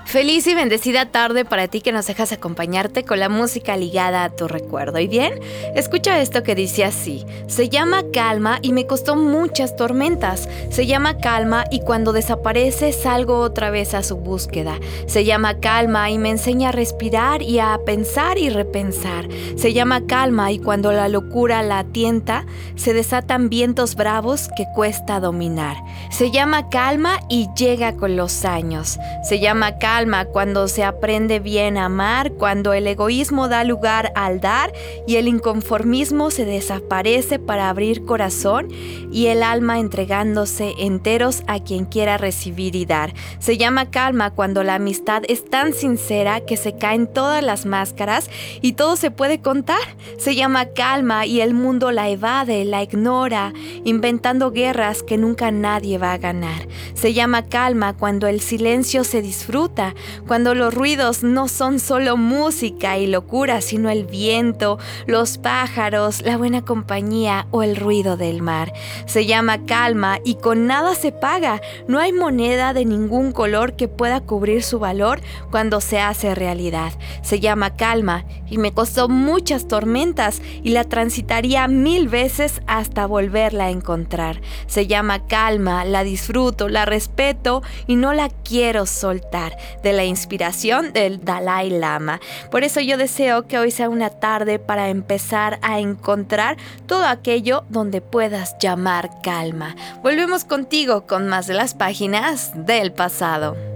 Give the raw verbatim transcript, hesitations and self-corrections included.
Feliz y bendecida tarde para ti que nos dejas acompañarte con la música ligada a tu recuerdo. ¿Y bien? Escucha esto que dice así. Se llama calma y me costó muchas tormentas. Se llama calma y cuando desaparece salgo otra vez a su búsqueda. Se llama calma y me enseña a respirar y a pensar y repensar. Se llama calma y cuando la locura la tienta, se desatan vientos bravos que cuesta dominar. Se llama calma y llega con los años. Se llama calma cuando se aprende bien a amar, cuando el egoísmo da lugar al dar y el inconformismo se desaparece para abrir corazón y el alma entregándose enteros a quien quiera recibir y dar. Se llama calma cuando la amistad es tan sincera que se caen todas las máscaras y todo se puede contar. Se llama calma y el mundo la evade, la ignora, inventando guerras que nunca nadie va a ganar. Se llama calma cuando el silencio se disfruta, cuando los ruidos no son solo música y locura, sino el viento, los pájaros, la buena compañía o el ruido del mar. Se llama calma y con nada se paga. No hay moneda de ningún color que pueda cubrir su valor cuando se hace realidad. Se llama calma y me costó muchas tormentas y la transitaría mil veces hasta volverla a encontrar. Se llama calma, la disfruto, la respeto y no la quiero soltar. De la inspiración del Dalai Lama. Por eso yo deseo que hoy sea una tarde para empezar a encontrar todo aquello donde puedas llamar calma. Volvemos contigo con más de las páginas del pasado.